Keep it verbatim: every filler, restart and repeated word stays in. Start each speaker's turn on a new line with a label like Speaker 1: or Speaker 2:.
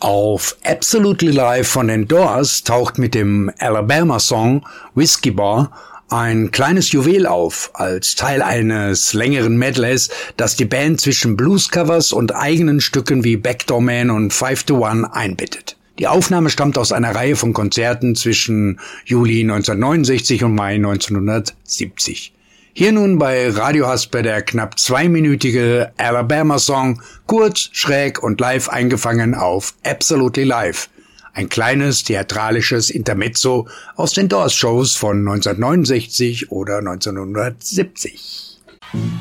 Speaker 1: Auf Absolutely Live von den Doors taucht mit dem Alabama-Song Whiskey Bar ein kleines Juwel auf, als Teil eines längeren Medleys, das die Band zwischen Bluescovers und eigenen Stücken wie Backdoor Man und Five to One einbettet. Die Aufnahme stammt aus einer Reihe von Konzerten zwischen Juli neunzehnhundertneunundsechzig und Mai neunzehnhundertsiebzig. Hier nun bei Radio Hasper der knapp zweiminütige Alabama-Song, kurz, schräg und live eingefangen auf Absolutely Live. Ein kleines theatralisches Intermezzo aus den Doors-Shows von neunzehnhundertneunundsechzig oder neunzehnhundertsiebzig.